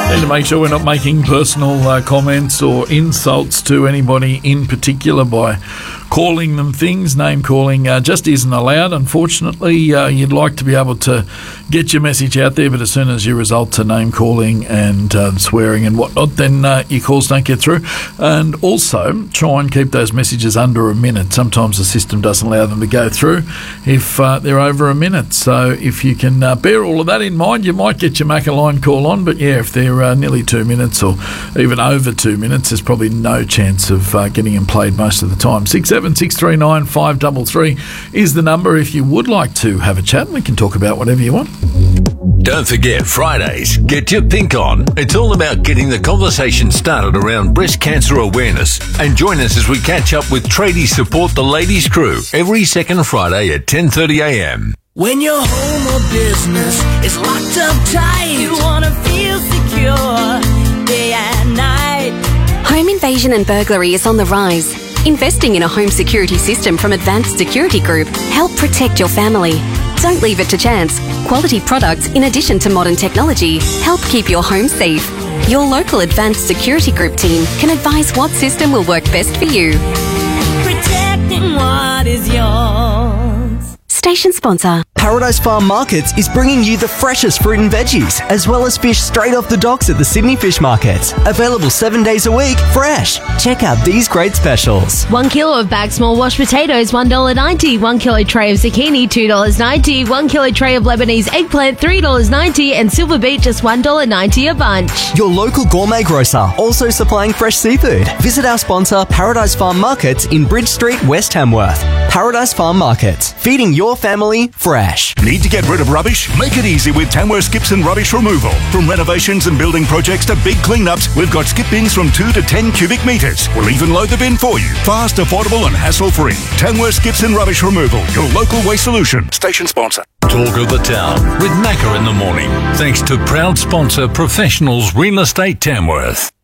And to make sure we're not making personal comments or insults to anybody in particular by calling them things. Name calling just isn't allowed, unfortunately. You'd like to be able to get your message out there, but as soon as you result to name calling and swearing and whatnot, then your calls don't get through. And also, try and keep those messages under a minute. Sometimes the system doesn't allow them to go through if they're over a minute. So if you can bear all of that in mind, you might get your Macca line call on, but yeah, if they're nearly 2 minutes or even over 2 minutes, there's probably no chance of getting them played most of the time. 67639 533 is the number if you would like to have a chat. We can talk about whatever you want. Don't forget, Fridays, get your pink on. It's all about getting the conversation started around breast cancer awareness. And join us as we catch up with Tradies Support the Ladies Crew every second Friday at 10:30am. When your home or business is locked up tight, you want to feel secure day and night. Home invasion and burglary is on the rise. Investing in a home security system from Advanced Security Group help protect your family. Don't leave it to chance. Quality products, in addition to modern technology, help keep your home safe. Your local Advanced Security Group team can advise what system will work best for you. Protecting what is yours. Station sponsor. Paradise Farm Markets is bringing you the freshest fruit and veggies, as well as fish straight off the docks at the Sydney Fish Market. Available 7 days a week, fresh. Check out these great specials. 1 kilo of bagged small washed potatoes, $1.90. 1 kilo tray of zucchini, $2.90. 1 kilo tray of Lebanese eggplant, $3.90. And silver beet, just $1.90 a bunch. Your local gourmet grocer, also supplying fresh seafood. Visit our sponsor, Paradise Farm Markets in Bridge Street, West Hamworth. Paradise Farm Markets, feeding your family fresh. Need to get rid of rubbish? Make it easy with Tamworth Gibson Rubbish Removal. From renovations and building projects to big cleanups, we've got skip bins from 2 to 10 cubic metres. We'll even load the bin for you. Fast, affordable and hassle-free. Tamworth Gibson Rubbish Removal, your local waste solution. Station sponsor. Talk of the Town with Macca in the morning. Thanks to proud sponsor Professionals Real Estate Tamworth.